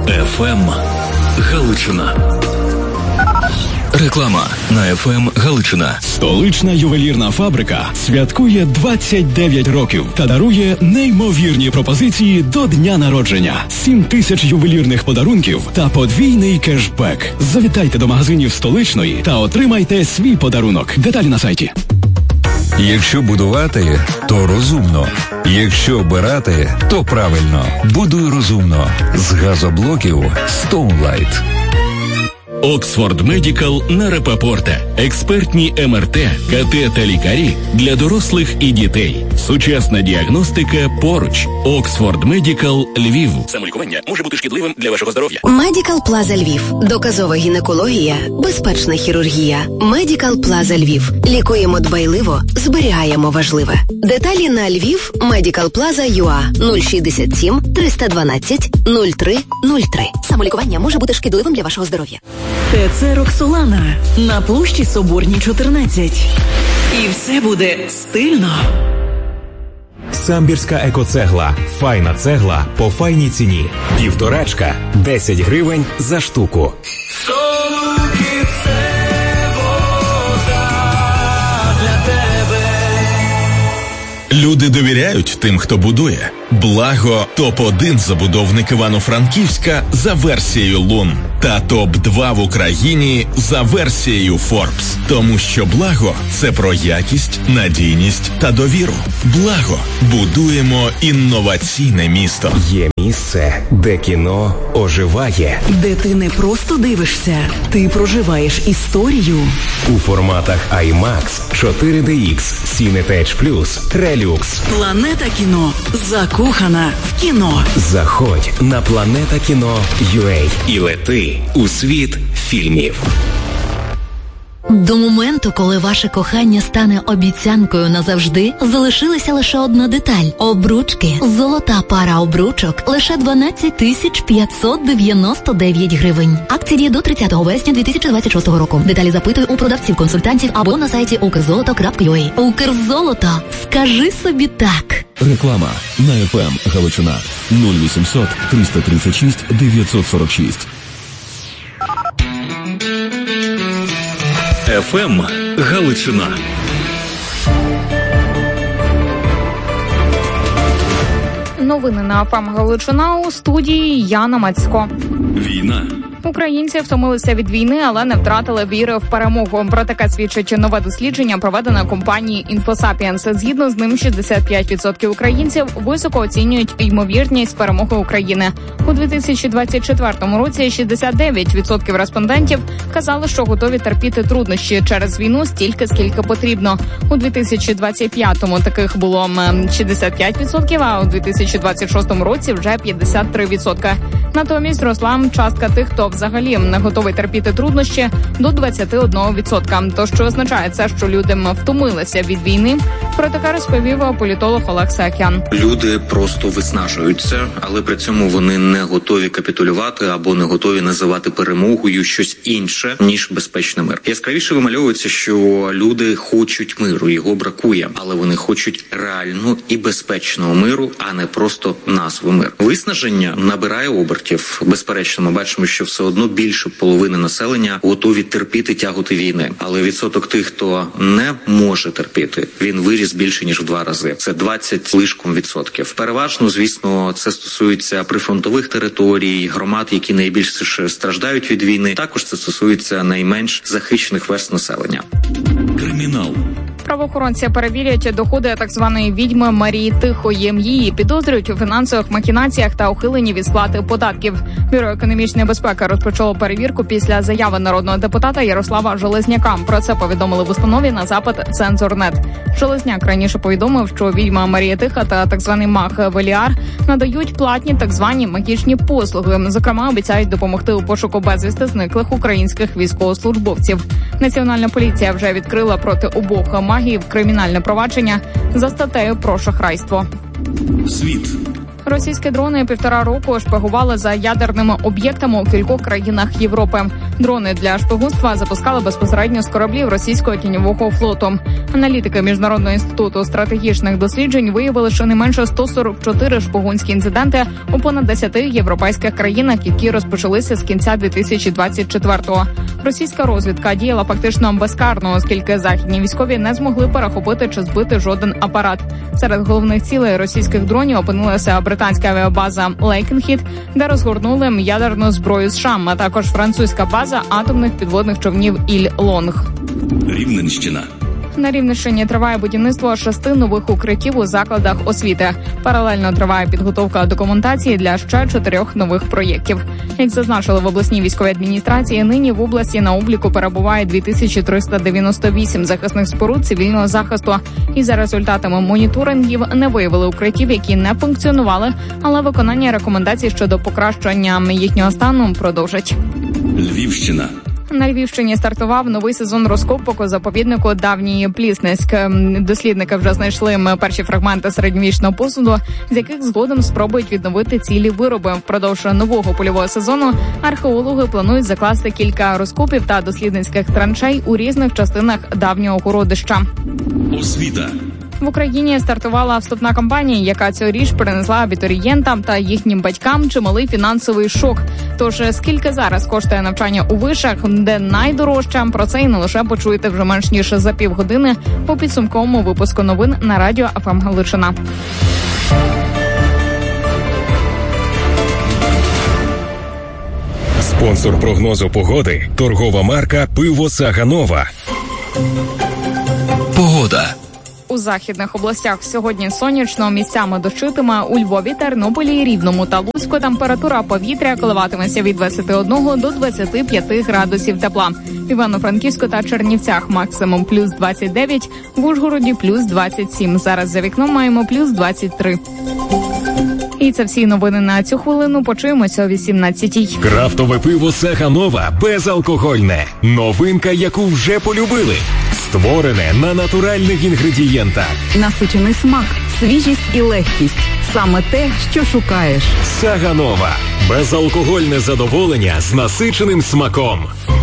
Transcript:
ФМ Галичина. Реклама на ФМ Галичина. Столична ювелірна фабрика святкує 29 років та дарує неймовірні пропозиції до дня народження. 7 тисяч ювелірних подарунків та подвійний кешбек. Завітайте до магазинів Столичної та отримайте свій подарунок. Деталі на сайті. Якщо будувати, то розумно. Якщо обирати, то правильно. Будуй розумно. З газоблоків Stoneline. Оксфорд Медикал на Рапопорта. Експертні МРТ, КТ та лікарі для дорослих і дітей. Сучасна діагностика поруч. Оксфорд Медикал Львів. Самолікування може бути шкідливим для вашого здоров'я. Медикал Плаза Львів. Доказова гінекологія, безпечна хірургія. Медикал Плаза Львів. Лікуємо дбайливо, зберігаємо важливе. Деталі на Львів medicalplaza.ua 067 312 03 03. Самолікування може бути шкідливим для вашого здоров'я. ТЦ «Роксолана» на площі Соборній, 14. І все буде стильно. Самбірська екоцегла. Файна цегла по файній ціні. Півторачка – 10 гривень за штуку. Люди довіряють тим, хто будує. Благо топ-1 забудовник Івано-Франківська за версією Лун та топ-2 в Україні за версією Forbes. Тому що Благо – це про якість, надійність та довіру. Благо. Будуємо інноваційне місто. Є місце, де кіно оживає. Де ти не просто дивишся, ти проживаєш історію. У форматах IMAX, 4DX, Cinetech Plus, Relux. Планета кіно. Закохана в кіно. Заходь на planetakino.ua і лети у світ фільмів. До моменту, коли ваше кохання стане обіцянкою назавжди, залишилася лише одна деталь – обручки. Золота пара обручок – лише 12 599 гривень. Акція діє до 30 вересня 2026 року. Деталі запитуй у продавців-консультантів або на сайті ukrzoloto.ua. Укрзолото. Скажи собі так. Реклама на ФМ Галичина 0800 336 946. ФМ Галичина. Новини на ФМ Галичина, у студії Яна Мацько. Війна. Українці втомилися від війни, але не втратили віри в перемогу. Про таке свідчить нове дослідження, проведене компанією InfoSapiens. Згідно з ним, 65% українців високо оцінюють ймовірність перемоги України. У 2024 році 69% респондентів казали, що готові терпіти труднощі через війну стільки, скільки потрібно. У 2025-му таких було 65%, а у 2026 році вже 53%. Натомість зросла частка тих, хто взагалі не готовий терпіти труднощі, до 21%. То що означає це, що люди втомилися від війни? Про таке розповів політолог Олег Сакян. Люди просто виснажуються, але при цьому вони не готові капітулювати або не готові називати перемогою щось інше, ніж безпечний мир. Яскравіше вимальовується, що люди хочуть миру, його бракує, але вони хочуть реального і безпечного миру, а не просто назви мир. Виснаження набирає обертів. Безперечно, ми бачимо, що все одно більше половини населення готові терпіти тяготи війни. Але відсоток тих, хто не може терпіти, він виріс більше, ніж в 2 рази. Це 20 лишком відсотків. Переважно, звісно, це стосується прифронтових територій, громад, які найбільше страждають від війни. Також це стосується найменш захищених верств населення. Кримінал. Правоохоронці перевірять доходи так званої відьми Марії Тихої. Її підозрюють у фінансових махінаціях та ухиленні від сплати податків. Бюро економічної безпеки розпочало перевірку після заяви народного депутата Ярослава Железняка. Про це повідомили в установі на запит «Цензорнет». Железняк раніше повідомив, що відьма Марія Тиха та так званий маг Веліар надають платні так звані магічні послуги. Зокрема, обіцяють допомогти у пошуку безвісти зниклих українських військовослужбовців. Національна поліція вже відкрила проти обох магів кримінальне провадження за статтею про шахрайство. Світ. Російські дрони 1,5 року шпигували за ядерними об'єктами у кількох країнах Європи. Дрони для шпигунства запускали безпосередньо з кораблів російського тіньового флоту. Аналітики Міжнародного інституту стратегічних досліджень виявили щонайменше 144 шпигунські інциденти у понад 10 європейських країнах, які розпочалися з кінця 2024-го. Російська розвідка діяла фактично безкарно, оскільки західні військові не змогли перехопити чи збити жоден апарат. Серед головних цілей російських дронів опинилася британська авіабаза Лейкенхід, де розгорнули ядерну зброю США, а також французька база атомних підводних човнів Іль-Лонг. Рівненщина. На Рівненщині триває будівництво 6 нових укриттів у закладах освіти. Паралельно триває підготовка документації для ще 4 нових проєктів. Як зазначили в обласній військовій адміністрації, нині в області на обліку перебуває 2398 захисних споруд цивільного захисту. І за результатами моніторингів не виявили укриттів, які не функціонували, але виконання рекомендацій щодо покращення їхнього стану продовжать. Львівщина. На Львівщині стартував новий сезон розкопок у заповіднику Давній Плісницьк. Дослідники вже знайшли перші фрагменти середньовічного посуду, з яких згодом спробують відновити цілі вироби. Впродовж нового польового сезону археологи планують закласти кілька розкопів та дослідницьких траншей у різних частинах давнього городища. Освіта. В Україні стартувала вступна кампанія, яка цьогоріч принесла абітурієнтам та їхнім батькам чималий фінансовий шок. Тож, скільки зараз коштує навчання у вишах, де найдорожче, про це і не лише почуєте вже менш ніж за півгодини по підсумковому випуску новин на радіо ФМ Галичина. Спонсор прогнозу погоди – торгова марка «Пиво Саганова». Погода. У західних областях сьогодні сонячно, місцями дощитиме. У Львові, Тернополі, Рівному та Луцьку температура повітря коливатиметься від 21 до 25 градусів тепла. В Івано-Франківську та Чернівцях максимум плюс 29, в Ужгороді плюс 27. Зараз за вікном маємо плюс 23. І це всі новини на цю хвилину. Почуємося о 18-й. Крафтове пиво Саганова безалкогольне. Новинка, яку вже полюбили. Створене на натуральних інгредієнтах. Насичений смак, свіжість і легкість. Саме те, що шукаєш. Саганова. Безалкогольне задоволення з насиченим смаком.